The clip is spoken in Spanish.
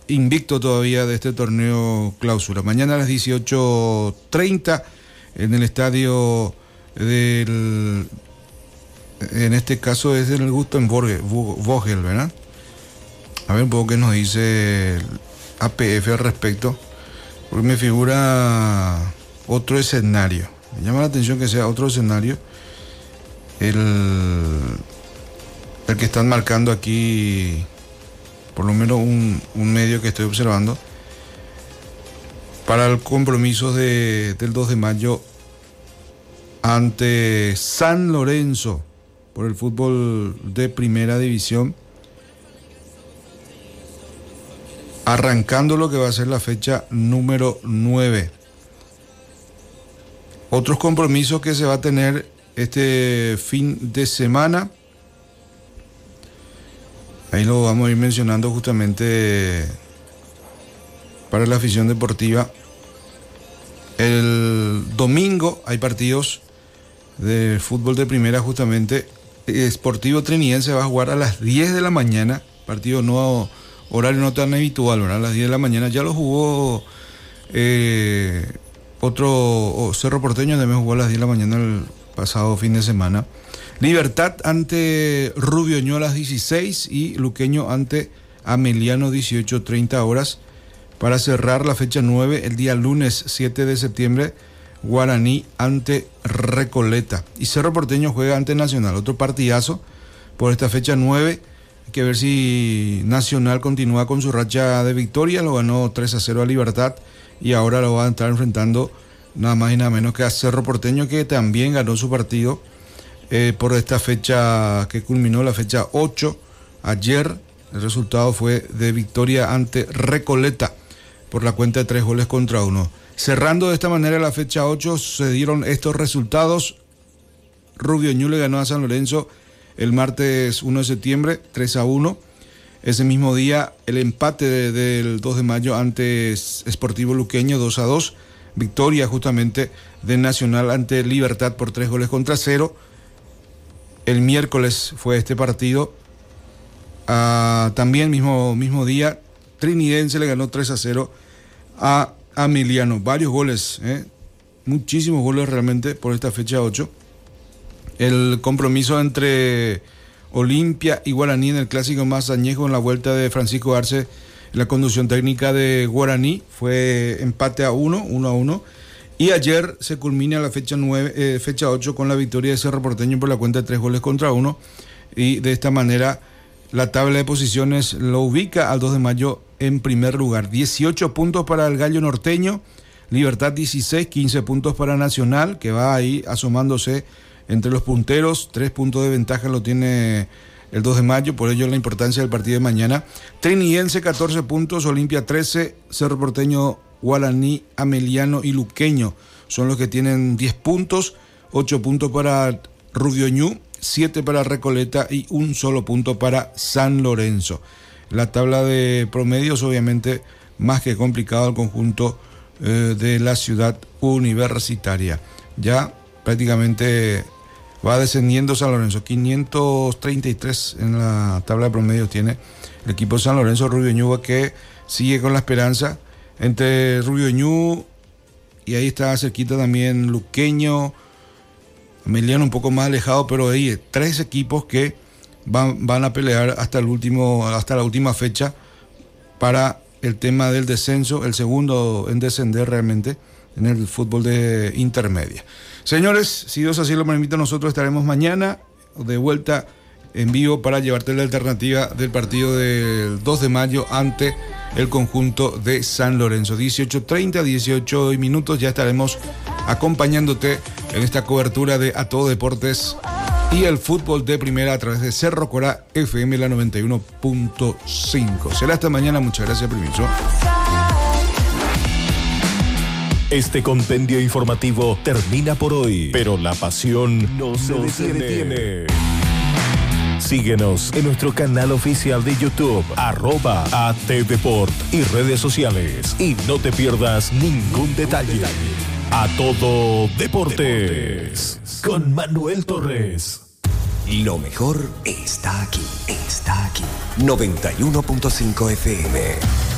invicto todavía de este torneo clausura. Mañana a las 18:30 en el estadio en este caso es en el Gustav Vogel, ¿verdad? A ver un poco qué nos dice el APF al respecto, porque me figura otro escenario. Me llama la atención que sea otro escenario el que están marcando aquí, por lo menos un medio que estoy observando, para el compromiso del 2 de mayo ante San Lorenzo por el fútbol de primera división, arrancando lo que va a ser la fecha número 9. Otros compromisos que se va a tener este fin de semana, ahí lo vamos a ir mencionando justamente para la afición deportiva. El domingo hay partidos de fútbol de primera, justamente. Sportivo Trinidense va a jugar a las 10 de la mañana, partido no, horario no tan habitual, ¿verdad? A las 10 de la mañana ya lo jugó Cerro Porteño, también jugó a las 10 de la mañana el pasado fin de semana. Libertad ante Rubioño a las 16 y Luqueño ante Ameliano 18:30 horas. Para cerrar la fecha 9, el día lunes 7 de septiembre, Guaraní ante Recoleta. Y Cerro Porteño juega ante Nacional. Otro partidazo por esta fecha 9. Hay que ver si Nacional continúa con su racha de victoria. Lo ganó 3-0 a Libertad y ahora lo va a estar enfrentando nada más y nada menos que a Cerro Porteño, que también ganó su partido por esta fecha que culminó la fecha 8 ayer. El resultado fue de victoria ante Recoleta por la cuenta de 3-1. Cerrando de esta manera la fecha 8, se dieron estos resultados. Rubioño le ganó a San Lorenzo el martes 1 de septiembre, 3-1. Ese mismo día, el empate del 2 de mayo ante Sportivo Luqueño, 2-2. Victoria justamente de Nacional ante Libertad por 3-0. El miércoles fue este partido. También mismo día, Trinidense le ganó 3-0 a Ameliano. Varios goles, muchísimos goles realmente por esta fecha 8. El compromiso entre Olimpia y Guaraní en el clásico más añejo, en la vuelta de Francisco Arce, la conducción técnica de Guaraní, fue empate a 1-1. Y ayer se culmina la fecha 8 con la victoria de Cerro Porteño por la cuenta de 3-1. Y de esta manera la tabla de posiciones lo ubica al 2 de mayo en primer lugar. 18 puntos para el Gallo Norteño, Libertad 16, 15 puntos para Nacional, que va ahí asomándose entre los punteros. 3 puntos de ventaja lo tiene el 2 de mayo, por ello la importancia del partido de mañana. Trinidense 14 puntos, Olimpia 13, Cerro Porteño, Guaraní, Ameliano y Luqueño son los que tienen 10 puntos, 8 puntos para Rubioño, 7 para Recoleta y un solo punto para San Lorenzo. La tabla de promedios obviamente más que complicado al conjunto de la ciudad universitaria. Ya prácticamente va descendiendo San Lorenzo, 533 en la tabla de promedios tiene el equipo de San Lorenzo. Rubioño, que sigue con la esperanza entre Rubioño y ahí está cerquita también Luqueño, Ameliano un poco más alejado, pero ahí 3 equipos que van a pelear hasta la última fecha para el tema del descenso, el segundo en descender realmente en el fútbol de intermedia. Señores, si Dios así lo permite, nosotros estaremos mañana de vuelta en vivo para llevarte la alternativa del partido del 2 de mayo ante el conjunto de San Lorenzo. 18:30, 18 minutos, ya estaremos acompañándote en esta cobertura de A Todo Deportes y el fútbol de primera a través de Cerro Corá FM, la 91.5. Será hasta mañana, muchas gracias, permiso. Este compendio informativo termina por hoy, pero la pasión no se detiene. Síguenos en nuestro canal oficial de YouTube, @ATDeport y redes sociales. Y no te pierdas ningún detalle. A Todo Deportes con Manuel Torres. Lo mejor está aquí. 91.5 FM.